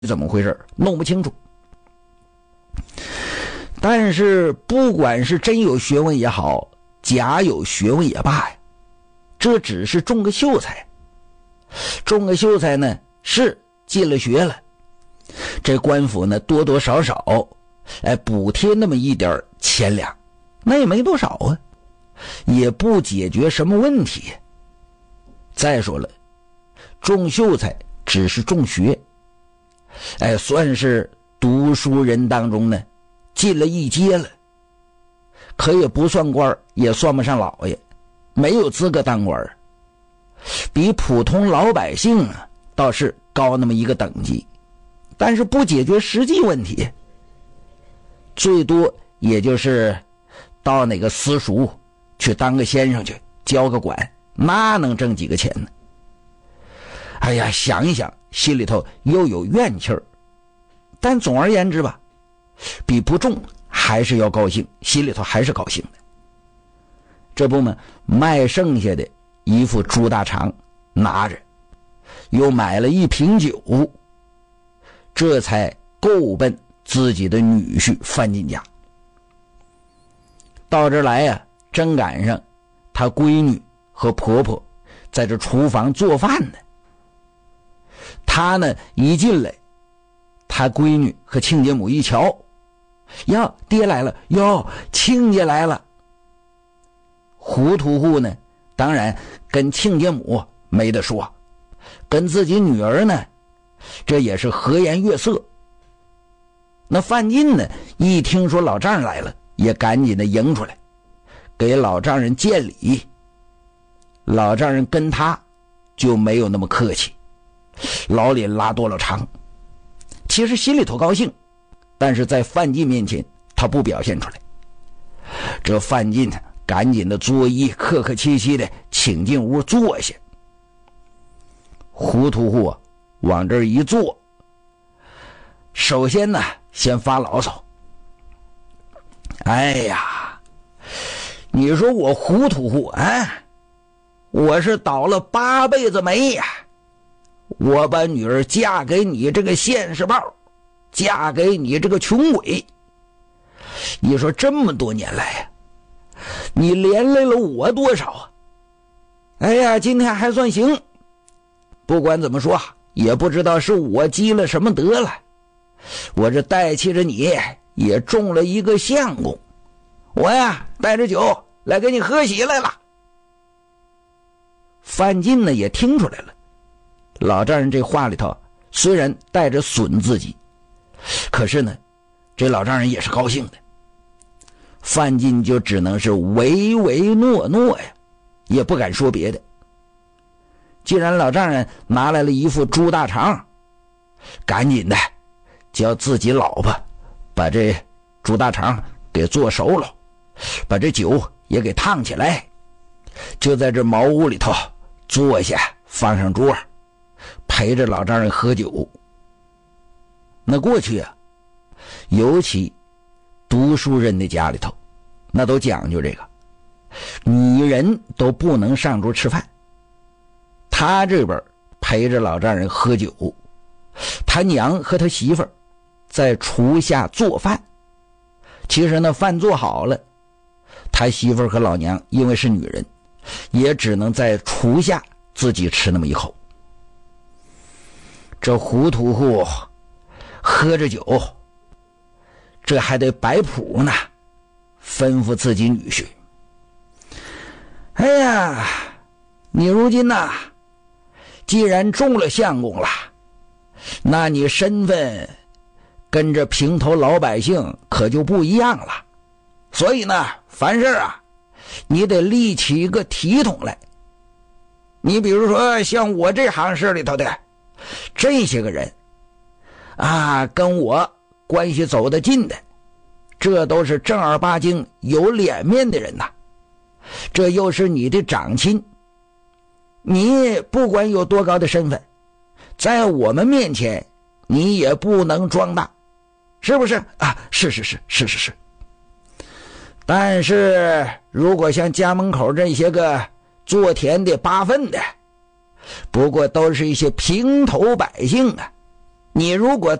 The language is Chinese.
怎么回事，弄不清楚。但是不管是真有学问也好，假有学问也罢呀，这只是中个秀才。中个秀才呢，是进了学了，这官府呢多多少少补贴那么一点钱粮，那也没多少啊，也不解决什么问题。再说了，中秀才只是中学，算是读书人当中呢进了一阶了，可也不算官，也算不上老爷，没有资格当官，比普通老百姓啊倒是高那么一个等级，但是不解决实际问题，最多也就是到哪个私塾去当个先生去，教个管，那能挣几个钱呢？哎呀，想一想心里头又有怨气儿，但总而言之吧，比不中还是要高兴，心里头还是高兴的。这不嘛，卖剩下的一副猪大肠拿着，又买了一瓶酒，这才够奔自己的女婿范进家。到这来呀，正赶上他闺女和婆婆在这厨房做饭呢。他呢一进来，他闺女和亲家母一瞧，哟，爹来了，哟，亲家来了。胡屠户呢当然跟亲家母没得说，跟自己女儿呢这也是和颜悦色。那范进呢一听说老丈人来了，也赶紧的迎出来给老丈人见礼。老丈人跟他就没有那么客气，老脸拉多了长，其实心里头高兴，但是在范进面前他不表现出来。这范进赶紧的作揖，客客气气的请进屋坐下。胡屠户往这儿一坐，首先呢先发牢骚，哎呀，你说我胡屠户我是倒了8辈子霉呀，我把女儿嫁给你这个现世报，嫁给你这个穷鬼，你说这么多年来呀，你连累了我多少啊？哎呀，今天还算行，不管怎么说，也不知道是我积了什么德了，我这代替着你也中了一个相公，我呀带着酒来给你喝喜来了。范进呢也听出来了，老丈人这话里头虽然带着损自己，可是呢这老丈人也是高兴的。范进就只能是唯唯诺诺呀，也不敢说别的。既然老丈人拿来了一副猪大肠，赶紧的叫自己老婆把这猪大肠给做熟了，把这酒也给烫起来，就在这茅屋里头坐下，放上桌，陪着老丈人喝酒。那过去啊，尤其读书人的家里头，那都讲究这个，女人都不能上桌吃饭。他这边陪着老丈人喝酒，他娘和他媳妇儿在厨下做饭。其实呢，饭做好了，他媳妇儿和老娘因为是女人，也只能在厨下自己吃那么一口。这胡屠户喝着酒，这还得摆谱呢，吩咐自己女婿，哎呀，你如今呐，既然中了相公了，那你身份跟着平头老百姓可就不一样了，所以呢凡事啊你得立起一个体统来。你比如说像我这行市里头的这些个人啊，跟我关系走得近的，这都是正儿八经有脸面的人呐，这又是你的长亲，你不管有多高的身份，在我们面前你也不能装大，是不是啊？是。但是如果像家门口这些个做田的扒粪的，不过都是一些平头百姓啊， 你如果